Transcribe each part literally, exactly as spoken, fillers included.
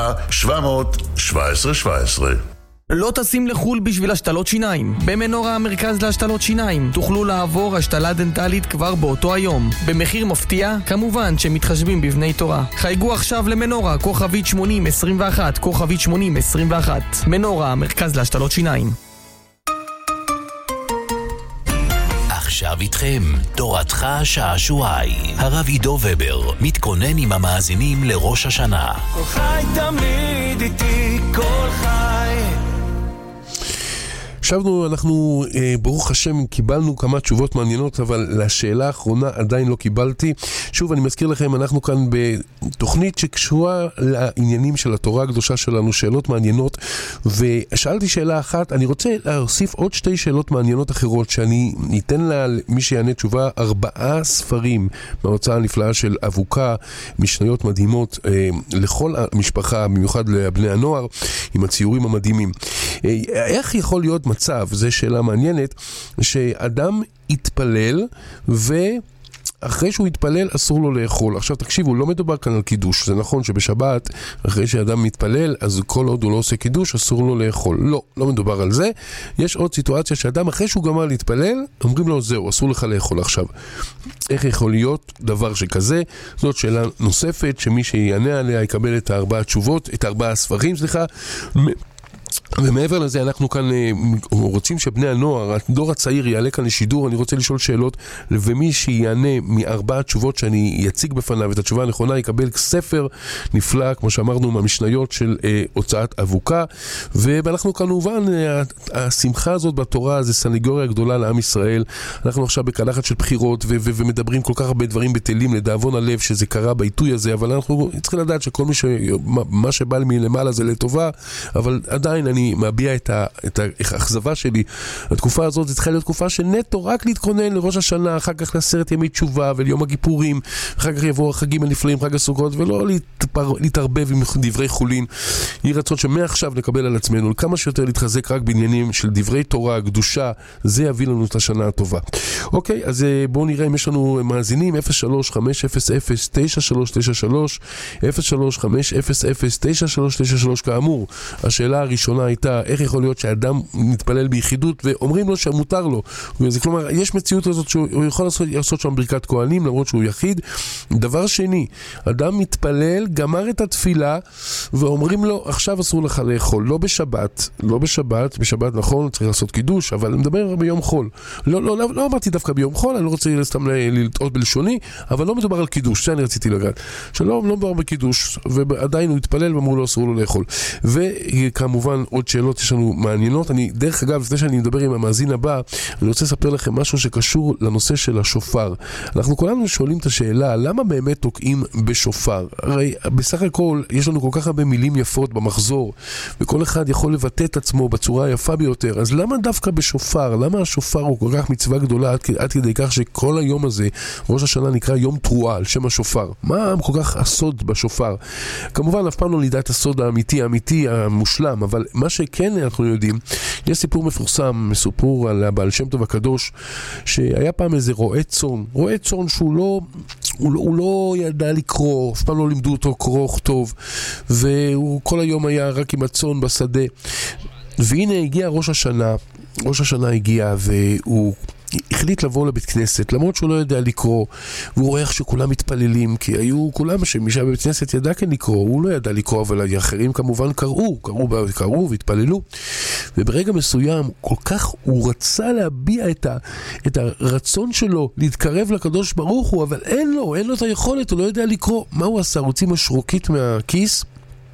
שבע, שבע שבע עשרה שבע עשרה. לא טסים לחול בשביל השתלות שיניים. במנורה המרכז להשתלות שיניים תוכלו לעבור השתלה דנטלית כבר באותו היום במחיר מפתיע, כמובן שמתחשבים בבני תורה. חייגו עכשיו למנורה כוכבית שמונים עשרים ואחת כוכבית שמונים עשרים ואחת. מנורה המרכז להשתלות שיניים. עכשיו איתכם תורתך שעשועי. הרב עידו ובר מתכונן עם המאזינים לראש השנה. כל חי תמיד איתי, כל חי. שבנו, אנחנו, אה, ברוך השם, קיבלנו כמה תשובות מעניינות, אבל לשאלה האחרונה עדיין לא קיבלתי. שוב, אני מזכיר לכם, אנחנו כאן בתוכנית שקשורה לעניינים של התורה הקדושה שלנו, שאלות מעניינות, ושאלתי שאלה אחת, אני רוצה להוסיף עוד שתי שאלות מעניינות אחרות, שאני ניתן לה, מי שיענה תשובה, ארבעה ספרים מההוצאה הנפלאה של אבוקה, משניות מדהימות אה, לכל המשפחה, במיוחד לבני הנוער, עם הציורים המדהימים. אה, איך יכול להיות מצב, זו שאלה מעניינת, שאדם יתפלל ואחרי שהוא יתפלל אסור לו לאכול. עכשיו תקשיבו, לא מדובר כאן על קידוש. זה נכון שבשבת אחרי שאדם מתפלל אז כל עוד הוא לא עושה קידוש אסור לו לאכול. לא, לא מדובר על זה. יש עוד סיטואציה שאדם אחרי שהוא גמר להתפלל אומרים לו זהו, אסור לך לאכול עכשיו. איך יכול להיות דבר שכזה? זאת שאלה נוספת שמי שיענה עליה יקבל את הארבעה תשובות, את הארבעה הספרים, סליחה. ומעבר לזה אנחנו כאן רוצים שבני הנוער, הדור הצעיר יעלה כאן לשידור. אני רוצה לשאול שאלות, ומי שיענה מארבעה תשובות שאני אציג בפניו את התשובה הנכונה יקבל ספר נפלא, כמו שאמרנו, מהמשניות של אה, הוצאת אבוקה. ואנחנו כמובן, השמחה הזאת בתורה זה סניגוריה גדולה לעם ישראל. אנחנו עכשיו בקלחת של בחירות ו- ו- ומדברים כל כך הרבה דברים בטלים, לדאבון הלב שזה קרה בעיתוי הזה, אבל אנחנו צריכים לדעת שכל מי ש... מה שבא מלמעלה זה לטובה, אבל עדיין אני מביע את, ה, את האכזבה שלי. התקופה הזאת זה צריכה להיות תקופה שנטו רק להתכונן לראש השנה, אחר כך לעשרת ימי תשובה וליום הכיפורים, אחר כך יבואו החגים הנפלאים, חג הסוכות, ולא להתפר, להתערבב עם דברי חולין. יהי רצון שמעכשיו נקבל על עצמנו כמה שיותר להתחזק רק בעניינים של דברי תורה, קדושה, זה יביא לנו את השנה הטובה. אוקיי, אז בואו נראה אם יש לנו מאזינים. אפס שלוש חמש אפס אפס תשע שלוש תשע שלוש אפס שלוש חמש אפס אפס תשע שלוש תשע שלוש. כאמור, השאלה הראשונה הייתה, איך יכול להיות שאדם מתפלל ביחידות ואומרים לו שמותר לו? זה כלומר, יש מציאות הזאת שהוא יכול לעשות, לעשות שם ברכת כהנים למרות שהוא יחיד. דבר שני, אדם מתפלל, גמר את התפילה ואומרים לו, עכשיו אסור לך לאכול. לא בשבת, לא בשבת, בשבת נכון, צריך לעשות קידוש, אבל אני מדבר ביום חול. לא, לא, לא, לא אמרתי דווקא ביום חול, אני לא רוצה סתם לטעות בלשוני, אבל לא מדובר על קידוש, זה אני רציתי לגעת. שלא, לא מדבר בקידוש, ועדיין הוא התפלל ואמרו לו, אסור לו לאכול. וכמובן, עוד שאלות יש לנו מעניינות. אני, דרך אגב, לפני שאני מדבר עם המאזין הבא, אני רוצה לספר לכם משהו שקשור לנושא של השופר. אנחנו כולנו שואלים את השאלה, למה באמת תוקעים בשופר? הרי בסך הכל יש לנו כל כך הרבה מילים יפות במחזור, וכל אחד יכול לבטא את עצמו בצורה היפה ביותר. אז למה דווקא בשופר? למה השופר הוא כל כך מצווה גדולה עד, עד כדי כך שכל היום הזה, ראש השנה נקרא יום תרועה על שם השופר? מה כל כך הסוד בשופר? כמובן, אף פעם לא נדע את הסוד האמיתי, האמיתי, המושלם, אבל מה שכן אנחנו יודעים, יש סיפור מפורסם, סיפור על הבעל שם טוב הקדוש, שהיה פעם איזה רועה צאן, רועה צאן שהוא לא, הוא לא, הוא לא ידע לקרוא, אף פעם לא לימדו אותו קרוא טוב, והוא כל היום היה רק עם הצאן בשדה. והנה הגיע ראש השנה, ראש השנה הגיע והוא החליט לבוא לבית כנסת, למרות שהוא לא יודע לקרוא, והוא רואה איך שכולם מתפללים, כי היו כולם שמי שהיה בבית כנסת ידע כן לקרוא, הוא לא ידע לקרוא, אבל האחרים כמובן קראו, קראו, קראו והתפללו. וברגע מסוים, כל כך הוא רצה להביע את, ה, את הרצון שלו להתקרב לקדוש ברוך הוא, אבל אין לו, אין לו את היכולת, הוא לא יודע לקרוא. מה הוא עשה? הוא הוציא משרוקית מהכיס,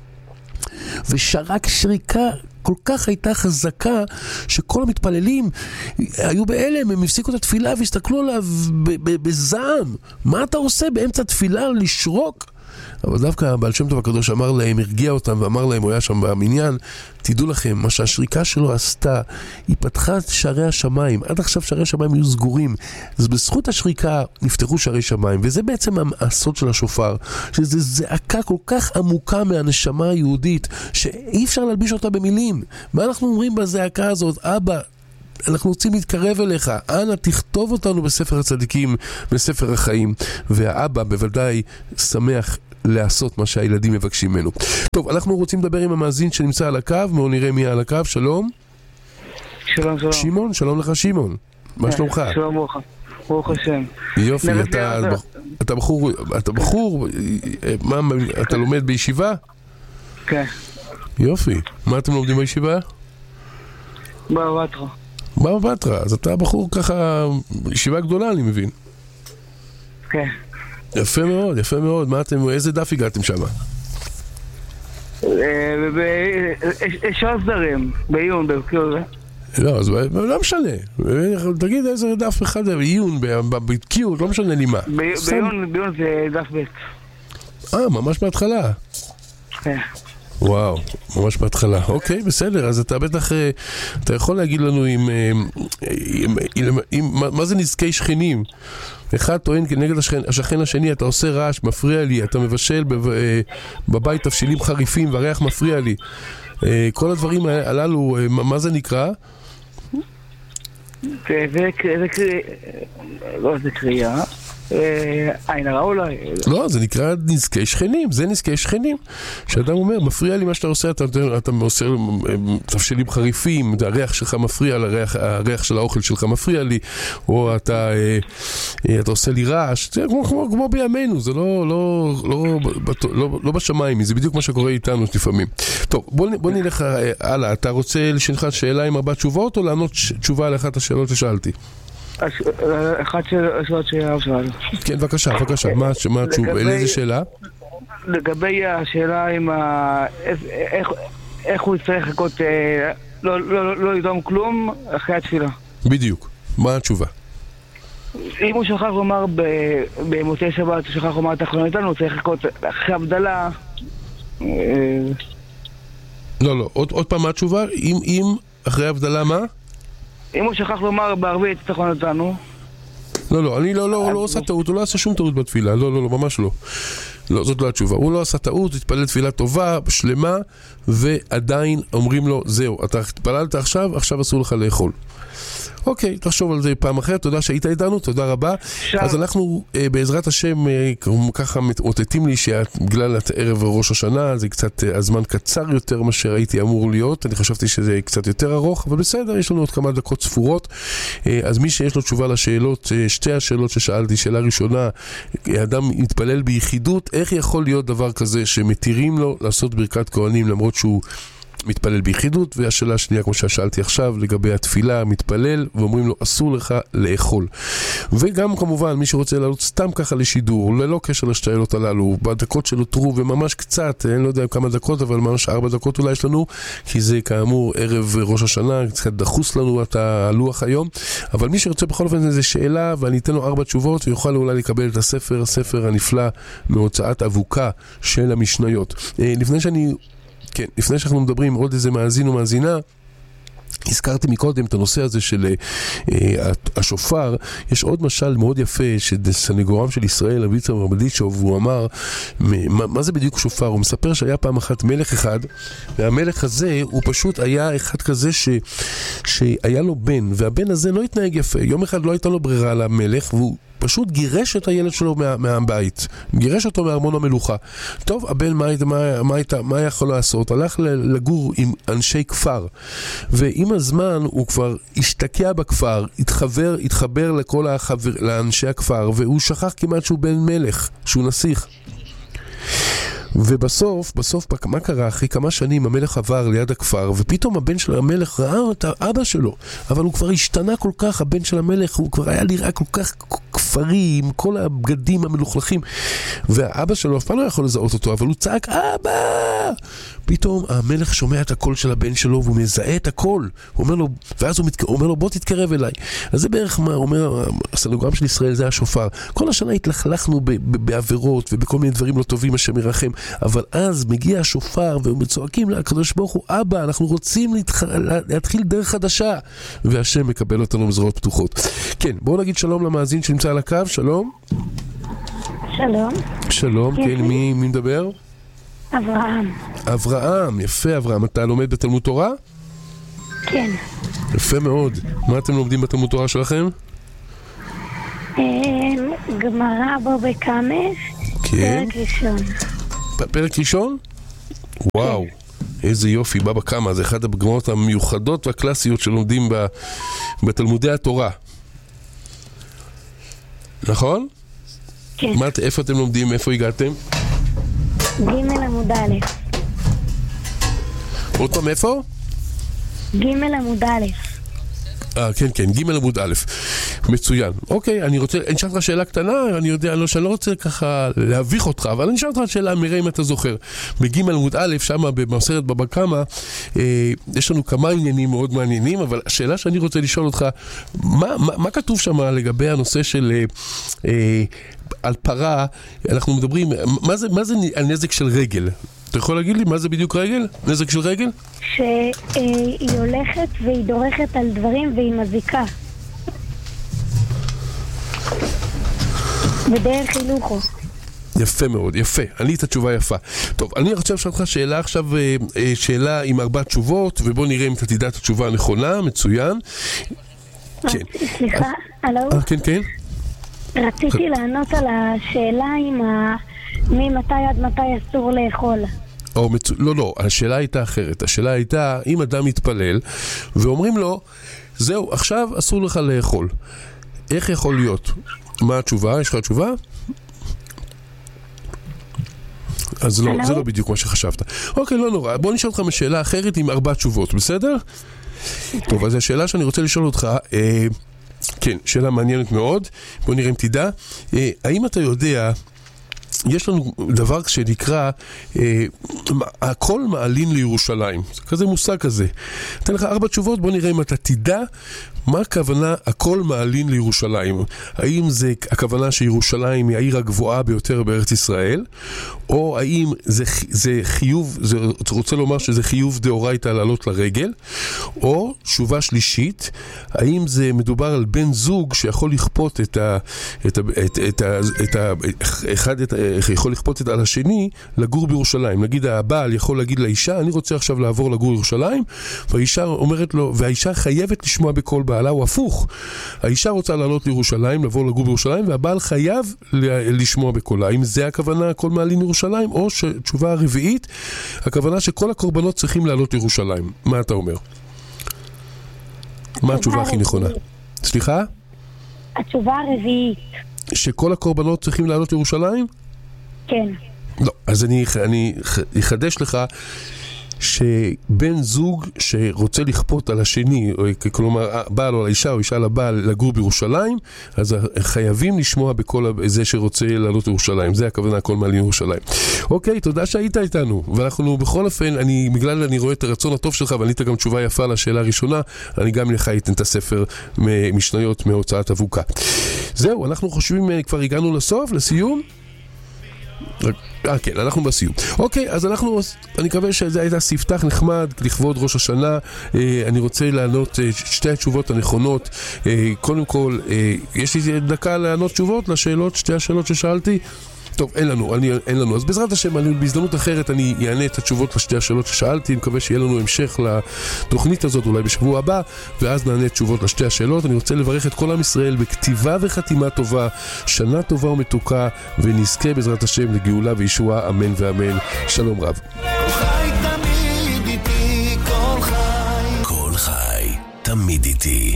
ושרק שריקה כל כך הייתה חזקה שכל המתפללים היו בהלם, הם הפסיקו את התפילה והסתכלו עליו בזעם. מה אתה עושה באמצע תפילה לשרוק? אבל דווקא הבעל שם טוב הקדוש אמר להם, הרגיע אותם ואמר להם, הוא היה שם במניין, תדעו לכם, מה שהשריקה שלו עשתה, היא פתחה את שערי השמיים. עד עכשיו שערי השמיים היו סגורים, אז בזכות השריקה נפתחו שערי שמיים, וזה בעצם הסוד של השופר, שזה זעקה כל כך עמוקה מהנשמה היהודית, שאי אפשר להלביש אותה במילים. מה אנחנו אומרים בזעקה הזאת? אבא, אנחנו רוצים להתקרב אליך, אנא תכתוב אותנו בספר הצדיקים, בספר החיים. והאבא בוודאי שמח לעשות מה שהילדים מבקשים ממנו. טוב, אנחנו רוצים לדבר עם המאזין שנמצא על הקו, בואו נראה מי על הקו, שלום. שלום, שלום. שמעון, שלום לך שמעון. מה שלומך? שלום, ברוך, ברוך השם. יופי, אתה, אתה בחור, אתה בחור, מה, אתה לומד בישיבה? כן. יופי, מה אתם לומדים בישיבה? בבא בתרא. בבא בתרא, אז אתה בחור ככה, ישיבה גדולה אני מבין. כן. יפה מאוד, יפה מאוד, מה אתם, איזה דף הגעתם שם? ש"ס דרים, בעיון, בקיאות. לא, אז לא משנה, תגיד איזה דף אחד, עיון, בקיאות, לא משנה לי מה. בעיון, בעיון זה דף ב'. אה, ממש בהתחלה. כן. וואו, ממש בהתחלה. אוקיי, בסדר, אז אתה בטח, אתה יכול להגיד לנו עם, עם, עם, עם, מה זה נזקי שכנים? אחד טוען כנגד השכן, השכן השני, אתה עושה רעש, מפריע לי, אתה מבשל בבית תבשילים חריפים והריח מפריע לי. כל הדברים הללו, מה זה נקרא? זה, זה, זה, לא, זה קריאה. עין הרע אולי. לא, זה נקרא נזקי שכנים, זה נזקי שכנים. שאדם אומר, מפריע לי מה שאתה עושה, אתה, אתה עושה תבשילים חריפים, הריח שלך מפריע, הריח, הריח של האוכל שלך מפריע לי, או אתה, אתה עושה לי רעש, זה כמו, כמו, כמו בימינו, זה לא, לא, לא, לא, לא, לא בשמיים, זה בדיוק מה שקורה איתנו לפעמים. טוב, בוא, בוא נלך הלאה, אתה רוצה לשאלך שאלה עם ארבע תשובות, או לענות תשובה על אחת השאלות ששאלתי? אחת שאלות שהרב שאל. כן, בבקשה, בבקשה. מה התשובה? איזה שאלה? לגבי השאלה עם ה... איך הוא יצטרך לחכות, לא לדום כלום אחרי התפילה. בדיוק. מה התשובה? אם הוא שכח לומר במוצאי שבת, הוא שכח לומר את האחרונה איתנו, הוא צריך לחכות אחרי הבדלה. לא, לא. עוד פעם מה התשובה? אם אחרי הבדלה מה? אם הוא שכח לומר בערבית את האחרונה איתנו. לא, לא, אני לא, לא, לא עושה טעות, הוא לא עשה שום טעות בתפילה, לא, לא, לא, ממש לא. לא, זאת לא התשובה. הוא לא עשה טעות, התפלל תפילה טובה, שלמה, ועדיין אומרים לו, זהו, אתה התפללת עכשיו, עכשיו אסור לך לאכול. אוקיי, תחשוב על זה פעם אחרת, תודה שהיית איתנו, תודה רבה. אז אנחנו אה, בעזרת השם אה, ככה מתעוטטים לי שבגלל ערב ראש השנה זה קצת אה, הזמן קצר יותר מה שראיתי אמור להיות, אני חשבתי שזה קצת יותר ארוך, אבל בסדר, יש לנו עוד כמה דקות ספורות. אה, אז מי שיש לו תשובה לשאלות, אה, שתי השאלות ששאלתי, שאלה ראשונה, אדם מתפלל ביחידות, איך יכול להיות דבר כזה שמתירים לו לעשות ברכת כהנים למרות שהוא מתפלל ביחידות, והשאלה השנייה כמו ששאלתי עכשיו לגבי התפילה, מתפלל ואומרים לו אסור לך לאכול. וגם כמובן מי שרוצה לעלות סתם ככה לשידור ללא קשר לשאלות הללו, בדקות שנותרו וממש קצת, אני לא יודע כמה דקות אבל ממש ארבע דקות אולי יש לנו, כי זה כאמור ערב ראש השנה, קצת דחוס לנו את הלוח היום, אבל מי שרוצה בכל אופן איזה שאלה ואני אתן לו ארבע תשובות ויוכל אולי לקבל את הספר, הספר הנפלא מהוצאת אבוקה של המשניות. לפני שאני כן, לפני שאנחנו מדברים עוד איזה מאזין או מאזינה, הזכרתי מקודם את הנושא הזה של אה, השופר. יש עוד משל מאוד יפה שסנגורם של ישראל, אביצר מרבדיצ'וב, הוא אמר מה, מה זה בדיוק שופר? הוא מספר שהיה פעם אחת מלך אחד, והמלך הזה הוא פשוט היה אחד כזה ש, שהיה לו בן, והבן הזה לא התנהג יפה. יום אחד לא הייתה לו ברירה למלך, והוא פשוט גירש את הילד שלו מה, מהבית, גירש אותו מארמון המלוכה. טוב, הבן מה, מה, מה, מה, מה יכול לעשות? הלך לגור עם אנשי כפר, ועם הזמן הוא כבר השתקע בכפר, התחבר, התחבר לכל החבר, לאנשי הכפר, והוא שכח כמעט שהוא בן מלך, שהוא נסיך. ובסוף, בסוף, מה קרה? אחרי כמה שנים המלך עבר ליד הכפר, ופתאום הבן של המלך ראה את האבא שלו, אבל הוא כבר השתנה כל כך, הבן של המלך, הוא כבר היה נראה כל כך כפרי, עם כל הבגדים המלוכלכים, והאבא שלו אף פעם לא יכול לזהות אותו, אבל הוא צעק, אבא! פתאום המלך שומע את הקול של הבן שלו, והוא מזהה את הקול, הוא אומר לו, ואז הוא, מתק... הוא אומר לו, בוא תתקרב אליי. אז זה בערך מה, הוא אומר, הסנגורם של ישראל זה השופר. כל השנה התלכלכנו ב- ב- בעבירות, ובכל מיני דברים לא טובים, השם ירחם, אבל אז מגיע השופר, והם צועקים לקדוש ברוך הוא, אבא, אנחנו רוצים להתח... להתחיל דרך חדשה, והשם מקבל אותנו מזרועות פתוחות. כן, בואו נגיד שלום למאזין שנמצא על הקו, שלום. שלום. שלום, כן, כן מי, מי מדבר? אברהם. אברהם, יפה אברהם, אתה לומד בתלמוד תורה? כן. יפה מאוד. מה אתם לומדים בתלמוד תורה שלכם? גמרא בו בקמש. כן. פרק ראשון. פרק ראשון? וואו, איזה יופי, בבא קמא, זה אחד הגמרות המיוחדות והקלאסיות שלומדים בתלמודי התורה. נכון? כן. מה, איפה אתם לומדים? איפה הגעתם? ג' עמוד א'. עוד פעם, איפה? ג' עמוד א'. אה, כן, כן, ג' עמוד א'. מצוין. אוקיי, אני רוצה, אני אשאל אותך שאלה קטנה, אני יודע, לא, שאני לא רוצה ככה להביך אותך, אבל אני אשאל אותך שאלה, מראה אם אתה זוכר. בג' עמוד א', שם במסכת בבא קמא, אה, יש לנו כמה עניינים מאוד מעניינים, אבל השאלה שאני רוצה לשאול אותך, מה, מה, מה כתוב שם לגבי הנושא של... אה, אה, על פרה, אנחנו מדברים, מה זה, מה זה הנזק של רגל? אתה יכול להגיד לי מה זה בדיוק רגל? נזק של רגל? שהיא הולכת והיא דורכת על דברים והיא מזיקה. בדרך הילוכו. יפה מאוד, יפה. ענית התשובה יפה. טוב, אני רוצה לשאול אותך שאלה עכשיו, שאלה עם ארבע תשובות, ובוא נראה אם אתה תדע את התשובה הנכונה, מצוין. כן. סליחה, הלו? כן, כן. רציתי לענות על השאלה עם ה... ממתי עד מתי אסור לאכול. או מצו... לא, לא, השאלה הייתה אחרת. השאלה הייתה, אם אדם מתפלל ואומרים לו, זהו, עכשיו אסור לך לאכול. איך יכול להיות? מה התשובה? יש לך תשובה? אז לא, זה לא בדיוק מה שחשבת. אוקיי, לא נורא. בוא נשאל אותך משאלה אחרת עם ארבע תשובות, בסדר? טוב, אז השאלה שאני רוצה לשאול אותך... אה, כן, שאלה מעניינת מאוד. בוא נראה אם תדע. אה, האם אתה יודע, יש לנו דבר שנקרא אה, הכל מעלין לירושלים. זה כזה מושג כזה. אתן לך ארבע תשובות, בוא נראה אם אתה תדע מה הכוונה הכל מעלין לירושלים. האם זה הכוונה שירושלים היא העיר הגבוהה ביותר בארץ ישראל, או האם זה, זה חיוב, זה רוצה לומר שזה חיוב דאורייתא לעלות לרגל, או תשובה שלישית, האם זה מדובר על בן זוג שיכול לכפות את ה, את ה, את, את ה, את ה, אחד את, יכול לכפות את על השני לגור בירושלים. נגיד הבעל יכול להגיד לאישה, אני רוצה עכשיו לעבור לגור בירושלים, והאישה אומרת לו, והאישה חייבת לשמוע בכל בעלה, הוא הפוך. האישה רוצה לעלות לירושלים, לעבור לגור בירושלים, והבעל חייב לשמוע בקולה. האם זה הכוונה הכל מעלין לירושלים, או שתשובה הרביעית, הכוונה שכל הקורבנות צריכים לעלות לירושלים. מה אתה אומר? מה התשובה הכי נכונה? סליחה? התשובה הרביעית. שכל הקורבנות צריכים לעלות לירושלים? כן. לא, אז אני, אני אחדש לך שבן זוג שרוצה לכפות על השני, או, כלומר, בעל או האישה או אישה לבעל לגור בירושלים, אז חייבים לשמוע בכל זה שרוצה לעלות לירושלים. זה הכוונה הכל מעלין לירושלים. אוקיי, תודה שהיית איתנו. ואנחנו בכל אופן, אני, בגלל אני רואה את הרצון הטוב שלך, וענית גם תשובה יפה לשאלה הראשונה, אני גם לך אתן את הספר משניות מהוצאת אבוקה. זהו, אנחנו חושבים, כבר הגענו לסוף, לסיום. אה כן, אנחנו בסיום. אוקיי, אז אנחנו, אני מקווה שזה הייתה ספתח נחמד לכבוד ראש השנה. אה, אני רוצה לענות אה, שתי התשובות הנכונות. אה, קודם כל, אה, יש לי דקה לענות תשובות לשאלות, שתי השאלות ששאלתי. טוב, אין לנו, אני, אין לנו. אז בעזרת השם, אני, בהזדמנות אחרת אני אענה את התשובות לשתי השאלות ששאלתי. אני מקווה שיהיה לנו המשך לתוכנית הזאת, אולי בשבוע הבא, ואז נענה תשובות לשתי השאלות. אני רוצה לברך את כל עם ישראל בכתיבה וחתימה טובה, שנה טובה ומתוקה, ונזכה בעזרת השם לגאולה וישועה, אמן ואמן. שלום רב. כל חי תמיד איתי, כל חי. כל חי תמיד איתי.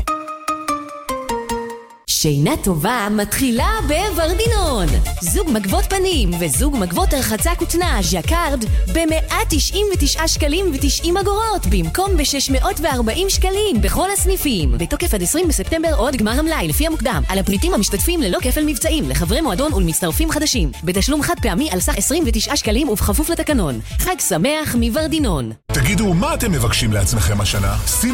שינה טובה מתחילה בוורדינון. זוג מגבות פנים וזוג מגבות הרחצה כותנה ז'קארד ב-מאה תשעים ותשעה שקלים ו-תשעים אגורות במקום ב-שש מאות וארבעים שקלים בכל הסניפים. בתוקף עד עשרים בספטמבר עוד גמר המלאי לפי המוקדם. על הפריטים המשתתפים ללא כפל מבצעים לחברי מועדון ולמצטרפים חדשים. בתשלום חד פעמי על סך עשרים ותשעה שקלים ובכפוף לתקנון. חג שמח מוורדינון. תגידו, מה אתם מבקשים לעצמכם השנה? שימו